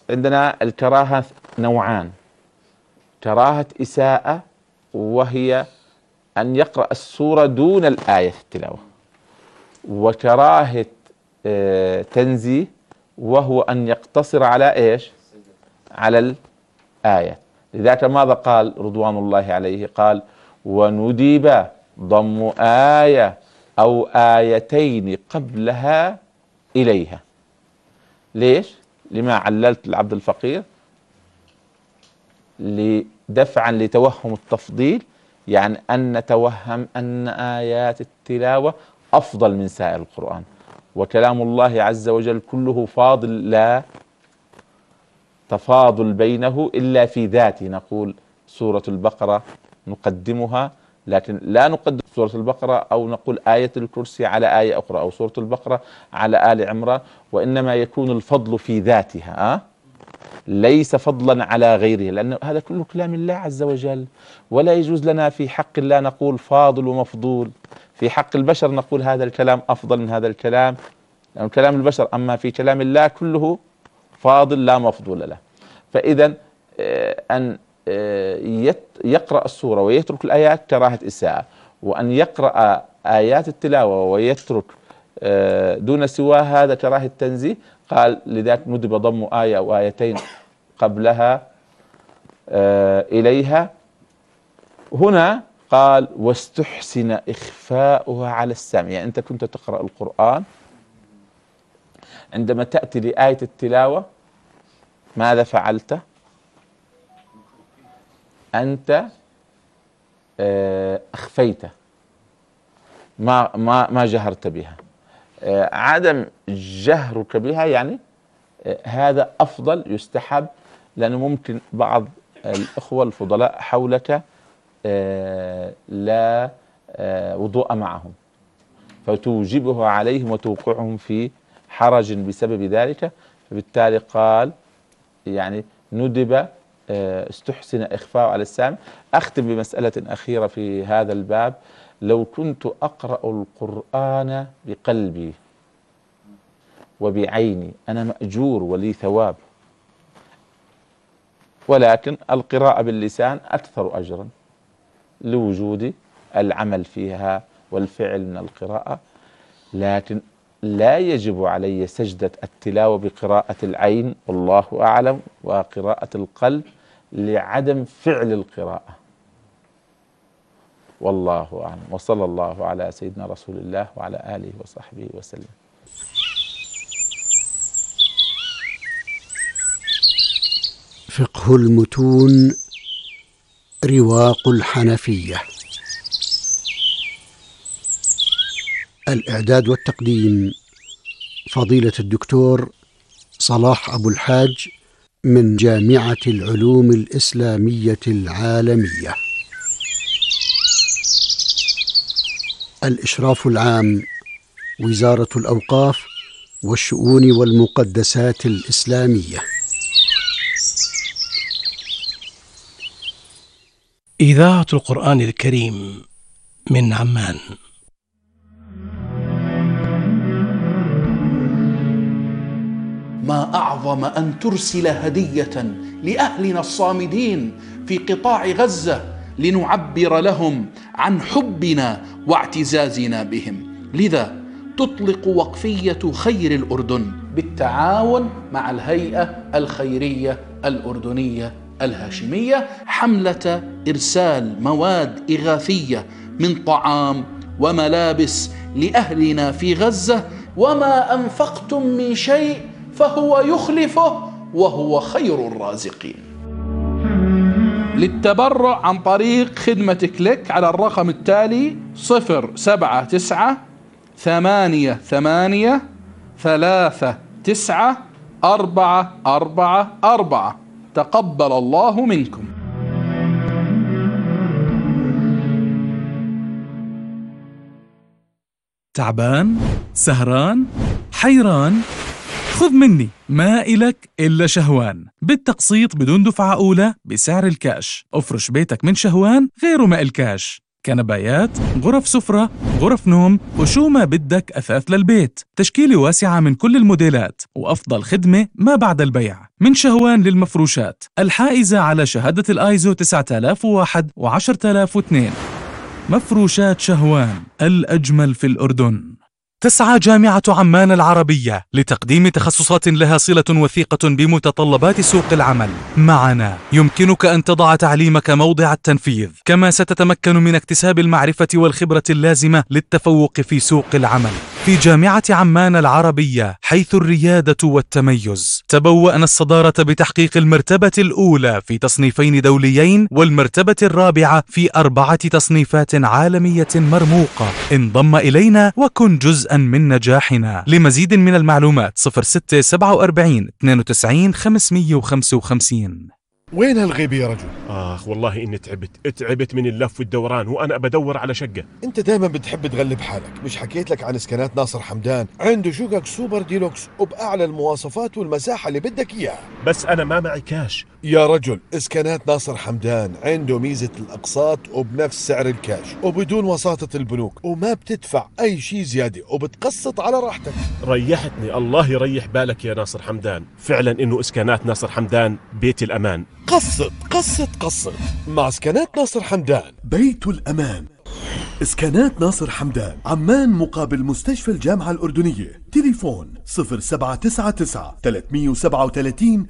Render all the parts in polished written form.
عندنا الكراهة نوعان: كراهة إساءة وهي أن يقرأ السورة دون الآية في التلاوة، وكراهة تنزيه وهو أن يقتصر على إيش؟ على الآية. لذلك ماذا قال رضوان الله عليه؟ قال: وندب ضم آية أو آيتين قبلها إليها. ليش؟ لما عللت العبد الفقير دفعا لتوهم التفضيل، يعني أن نتوهم أن آيات التلاوة أفضل من سائر القرآن، وكلام الله عز وجل كله فاضل، لا تفاضل بينه إلا في ذاته. نقول سورة البقرة نقدمها، لكن لا نقدم سورة البقرة أو نقول آية الكرسي على آية أخرى أو سورة البقرة على آل عمران، وإنما يكون الفضل في ذاتها، ليس فضلا على غيره، لأن هذا كله كلام الله عز وجل، ولا يجوز لنا في حق الله نقول فاضل ومفضول. في حق البشر نقول هذا الكلام أفضل من هذا الكلام، لأن كلام البشر، أما في كلام الله كله فاضل لا مفضول له. فإذا أن يقرأ السورة ويترك الآيات كراهة إساءة، وأن يقرأ آيات التلاوة ويترك دون سواه هذا كراهة تنزيه. قال: لذلك ندب ضم آية أو آيتين قبلها إليها. هنا قال: واستحسن إخفاؤها على السامع. يعني أنت كنت تقرأ القرآن، عندما تأتي لآية التلاوة ماذا فعلت؟ أنت أخفيت، ما جهرت بها. عدم جهرك بها يعني هذا أفضل، يستحب، لأنه ممكن بعض الأخوة الفضلاء حولك لا وضوء معهم، فتوجبه عليهم وتوقعهم في حرج بسبب ذلك. فبالتالي قال يعني ندب استحسن إخفاء على السامع. أختم بمسألة أخيرة في هذا الباب: لو كنت أقرأ القرآن بقلبي وبعيني أنا مأجور ولي ثواب، ولكن القراءة باللسان أكثر أجرا لوجود العمل فيها والفعل من القراءة، لكن لا يجب علي سجدة التلاوة بقراءة العين والله أعلم وقراءة القلب لعدم فعل القراءة، والله أعلم. وصلى الله على سيدنا رسول الله وعلى آله وصحبه وسلم. فقه المتون رواق الحنفية. الإعداد والتقديم فضيلة الدكتور صلاح أبو الحاج من جامعة العلوم الإسلامية العالمية. الإشراف العام وزارة الأوقاف والشؤون والمقدسات الإسلامية. إذاعة القرآن الكريم من عمان. ما أعظم أن ترسل هدية لأهلنا الصامدين في قطاع غزة لنعبر لهم عن حبنا واعتزازنا بهم. لذا تطلق وقفية خير الأردن بالتعاون مع الهيئة الخيرية الأردنية الهاشمية حملة إرسال مواد إغاثية من طعام وملابس لأهلنا في غزة، وما أنفقتم من شيء فهو يخلفه وهو خير الرازقين. للتبرع عن طريق خدمة كليك على الرقم التالي 07938394444. تقبل الله منكم. تعبان؟ سهران؟ حيران؟ خذ مني، ما إلك إلا شهوان، بالتقسيط بدون دفعة أولى بسعر الكاش. افرش بيتك من شهوان غيره ما إلكاش. كنبايات، غرف سفرة، غرف نوم، وشو ما بدك أثاث للبيت. تشكيلة واسعة من كل الموديلات، وأفضل خدمة ما بعد البيع. من شهوان للمفروشات الحائزة على شهادة الآيزو 9001 و10002. مفروشات شهوان، الأجمل في الأردن. تسعى جامعة عمان العربية لتقديم تخصصات لها صلة وثيقة بمتطلبات سوق العمل. معنا يمكنك أن تضع تعليمك موضع التنفيذ، كما ستتمكن من اكتساب المعرفة والخبرة اللازمة للتفوق في سوق العمل. في جامعة عمان العربية، حيث الريادة والتميز، تبوأنا الصدارة بتحقيق المرتبة الأولى في تصنيفين دوليين، والمرتبة الرابعة في 4 تصنيفات عالمية مرموقة. انضم إلينا وكن جزءا من نجاحنا. لمزيد من المعلومات 0647 92 555. وين هالغيبة يا رجل؟ والله إني تعبت من اللف والدوران، وأنا بدور على شقة. انت دايما بتحب تغلب حالك. مش حكيت لك عن اسكانات ناصر حمدان؟ عنده شقق سوبر ديلوكس وبأعلى المواصفات والمساحة اللي بدك إياها. بس أنا ما معي كاش. يا رجل، اسكانات ناصر حمدان عنده ميزة الأقساط وبنفس سعر الكاش وبدون وساطة البنوك، وما بتدفع أي شيء زيادة وبتقسط على راحتك. ريحتني، الله يريح بالك يا ناصر حمدان. فعلا إنه اسكانات ناصر حمدان بيت الأمان. قسط مع اسكانات ناصر حمدان، بيت الأمان. اسكانات ناصر حمدان، عمان مقابل مستشفى الجامعة الأردنية. تليفون 0799 337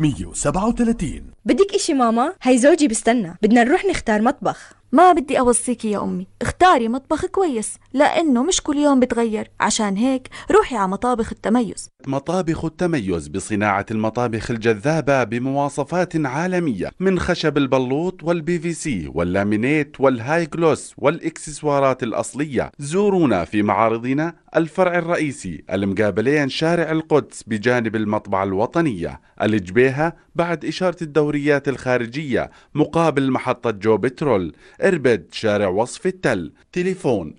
337. بدك اشي ماما؟ هاي زوجي بستنى، بدنا نروح نختار مطبخ. ما بدي أوصيكي يا أمي، اختاري مطبخ كويس لأنه مش كل يوم بتغير. عشان هيك روحي على مطابخ التميز. مطابخ التميز بصناعة المطابخ الجذابة بمواصفات عالمية، من خشب البلوط والPVC واللامينيت والهاي جلوس والإكسسوارات الأصلية. زورونا في معارضنا الفرع الرئيسي المقابلين شارع القدس بجانب المطبعة الوطنية، الجبيهة بعد إشارة الدوريات الخارجية مقابل محطة جو بترول، إربد شارع وصف التل. تليفون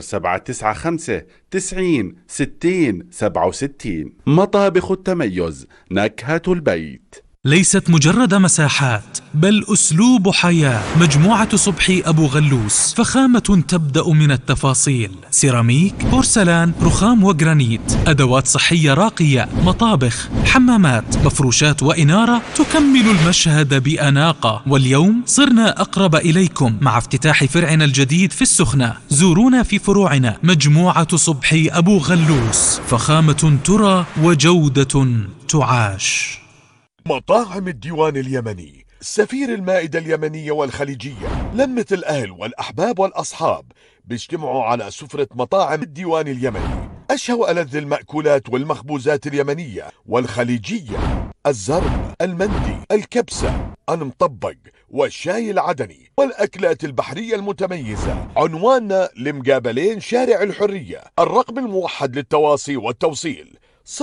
0795 90 60 67. مطابخ التميز، نكهة البيت. ليست مجرد مساحات، بل أسلوب حياة. مجموعة صبحي أبو غلوس، فخامة تبدأ من التفاصيل. سيراميك، بورسلان، رخام وجرانيت، أدوات صحية راقية، مطابخ، حمامات، مفروشات وإنارة تكمل المشهد بأناقة. واليوم صرنا أقرب إليكم مع افتتاح فرعنا الجديد في السخنة. زورونا في فروعنا. مجموعة صبحي أبو غلوس، فخامة ترى وجودة تعاش. مطاعم الديوان اليمني، سفير المائدة اليمنية والخليجية. لمة الأهل والأحباب والأصحاب بيجتمعوا على سفرة مطاعم الديوان اليمني. أشهى وألذ المأكولات والمخبوزات اليمنية والخليجية: الزرب، المندي، الكبسة، المطبق، والشاي العدني، والأكلات البحرية المتميزة. عنواننا لمقابلين شارع الحرية. الرقم الموحد للتواصي والتوصيل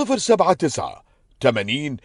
079 80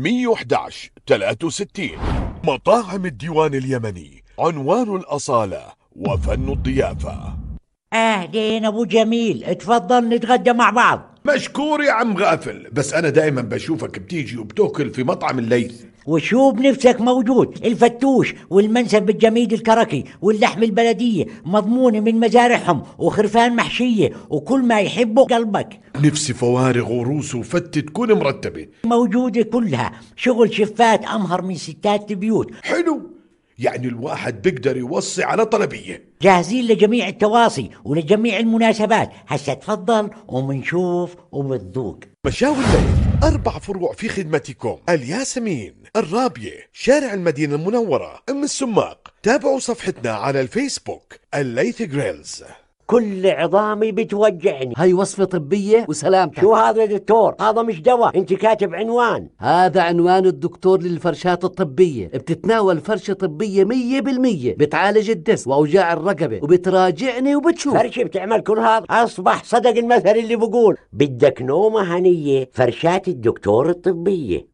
111 63. مطاعم الديوان اليمني، عنوان الأصالة وفن الضيافة. أهلين أبو جميل، اتفضل نتغدى مع بعض. مشكور يا عم غافل، بس أنا دائما بشوفك بتيجي وبتاكل في مطعم الليث. وشو بنفسك موجود، الفتوش والمنسف بالجميد الكركي واللحم البلدية مضمونة من مزارعهم، وخرفان محشية، وكل ما يحبه قلبك. نفسي فوارغ وروس وفتة تكون مرتبة موجودة كلها. شغل شفات أمهر من ستات البيوت. حلو، يعني الواحد بيقدر يوصي على طلبية. جاهزين لجميع التواصي ولجميع المناسبات. هسا تفضل ومنشوف وبتذوق. مشاوي الليث 4 فروع في خدمتكم: الياسمين، الرابية، شارع المدينة المنورة، أم السماق. تابعوا صفحتنا على الفيسبوك الليث جريلز. كل عظامي بتوجعني. هاي وصفة طبية وسلامتك. شو هذا يا دكتور؟ هذا مش دواء، انت كاتب عنوان. هذا عنوان الدكتور للفرشات الطبية. بتتناول فرشة طبية 100%، بتعالج الدس وأوجاع الرقبة، وبتراجعني وبتشوف. فرشة بتعمل كل هذا؟ أصبح صدق المثل اللي بقول بدك نومة هنية، فرشات الدكتور الطبية.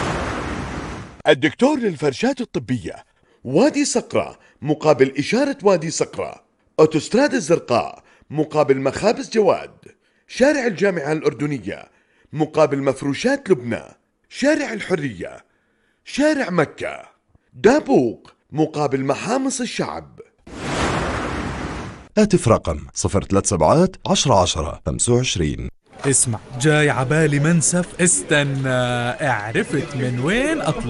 الدكتور للفرشات الطبية، وادي صقرة مقابل إشارة وادي صقرة، أوتوستراد الزرقاء مقابل مخابز جواد، شارع الجامعة الأردنية مقابل مفروشات لبنى، شارع الحرية، شارع مكة، دابوق مقابل محامص الشعب. هاتف رقم 037 10 10 25. اسمع، جاي عبالي منسف، استنى، عرفت من وين أطلع.